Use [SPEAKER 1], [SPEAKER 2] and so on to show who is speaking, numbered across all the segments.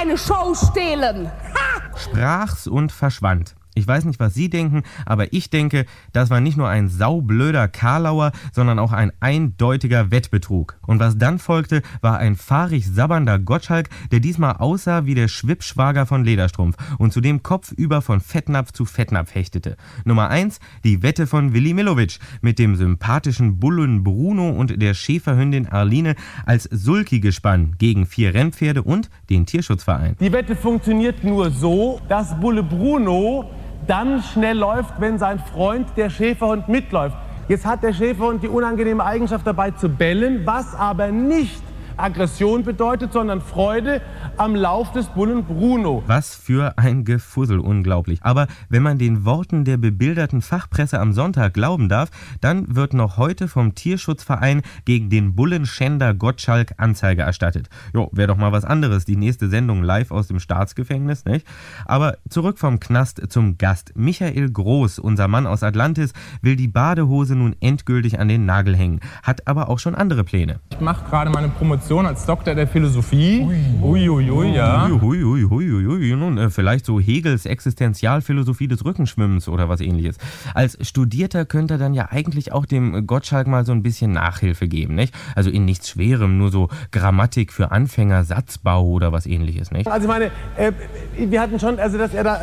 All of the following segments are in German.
[SPEAKER 1] meine Show stehlen.
[SPEAKER 2] Sprach's und verschwand. Ich weiß nicht, was Sie denken, aber ich denke, das war nicht nur ein saublöder Karlauer, sondern auch ein eindeutiger Wettbetrug. Und was dann folgte, war ein fahrig sabbernder Gottschalk, der diesmal aussah wie der Schwippschwager von Lederstrumpf und zudem kopfüber von Fettnapf zu Fettnapf hechtete. Nummer 1, die Wette von Willi Millowitsch mit dem sympathischen Bullen Bruno und der Schäferhündin Arline als Sulki-Gespann gegen 4 Rennpferde und den Tierschutzverein.
[SPEAKER 3] Die Wette funktioniert nur so, dass Bulle Bruno dann schnell läuft, wenn sein Freund, der Schäferhund, mitläuft. Jetzt hat der Schäferhund die unangenehme Eigenschaft dabei zu bellen, was aber nicht Aggression bedeutet, sondern Freude am Lauf des Bullen Bruno.
[SPEAKER 2] Was für ein Gefussel, unglaublich. Aber wenn man den Worten der bebilderten Fachpresse am Sonntag glauben darf, dann wird noch heute vom Tierschutzverein gegen den Bullenschänder Gottschalk Anzeige erstattet. Jo, wäre doch mal was anderes, die nächste Sendung live aus dem Staatsgefängnis, nicht? Aber zurück vom Knast zum Gast. Michael Groß, unser Mann aus Atlantis, will die Badehose nun endgültig an den Nagel hängen, hat aber auch schon andere Pläne.
[SPEAKER 4] Ich mache gerade meine Promotion als Doktor der Philosophie. Ja.
[SPEAKER 2] Nun, vielleicht so Hegels Existenzialphilosophie des Rückenschwimmens oder was ähnliches. Als Studierter könnte er dann ja eigentlich auch dem Gottschalk mal so ein bisschen Nachhilfe geben, nicht? Also in nichts Schwerem, nur so Grammatik für Anfänger, Satzbau oder was ähnliches, nicht?
[SPEAKER 3] Also ich meine, wir hatten schon, also dass er da,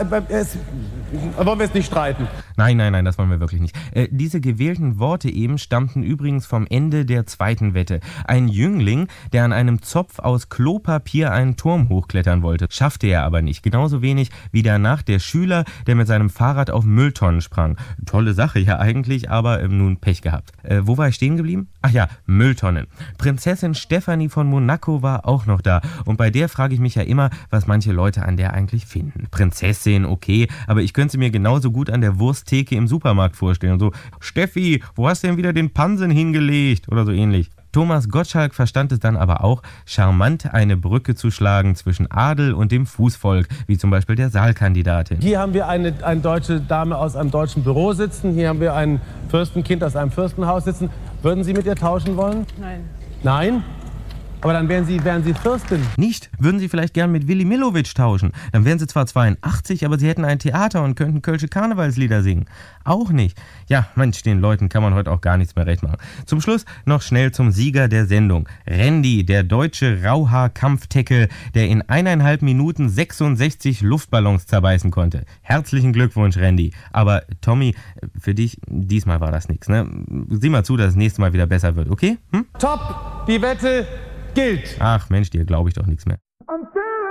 [SPEAKER 3] wollen wir jetzt nicht streiten?
[SPEAKER 2] Nein, das wollen wir wirklich nicht. Diese gewählten Worte eben stammten übrigens vom Ende der zweiten Wette. Ein Jüngling, der an einem Zopf aus Klopapier einen Turm hochklettern wollte, schaffte er aber nicht. Genauso wenig wie danach der Schüler, der mit seinem Fahrrad auf Mülltonnen sprang. Tolle Sache ja eigentlich, aber nun Pech gehabt. Wo war ich stehen geblieben? Ach ja, Mülltonnen. Prinzessin Stefanie von Monaco war auch noch da. Und bei der frage ich mich ja immer, was manche Leute an der eigentlich finden. Prinzessin, okay, aber ich könnte sie mir genauso gut an der Wursttheke im Supermarkt vorstellen. Und so, Steffi, wo hast du denn wieder den Pansen hingelegt? Oder so ähnlich. Thomas Gottschalk verstand es dann aber auch, charmant eine Brücke zu schlagen zwischen Adel und dem Fußvolk, wie zum Beispiel der Saalkandidatin.
[SPEAKER 3] Hier haben wir eine deutsche Dame aus einem deutschen Büro sitzen, hier haben wir ein Fürstenkind aus einem Fürstenhaus sitzen. Würden Sie mit ihr tauschen wollen?
[SPEAKER 1] Nein.
[SPEAKER 3] Nein? Aber dann wären Sie Fürstin.
[SPEAKER 2] Nicht? Würden Sie vielleicht gern mit Willi Millowitsch tauschen? Dann wären Sie zwar 82, aber Sie hätten ein Theater und könnten kölsche Karnevalslieder singen. Auch nicht. Ja, Mensch, den Leuten kann man heute auch gar nichts mehr recht machen. Zum Schluss noch schnell zum Sieger der Sendung. Randy, der deutsche Rauhaar-Kampfteckel, der in 1,5 Minuten 66 Luftballons zerbeißen konnte. Herzlichen Glückwunsch, Randy. Aber Tommy, für dich, diesmal war das nichts, ne? Sieh mal zu, dass das nächste Mal wieder besser wird, okay?
[SPEAKER 3] Top! Die Wette gilt.
[SPEAKER 2] Ach Mensch, dir glaube ich doch nichts mehr.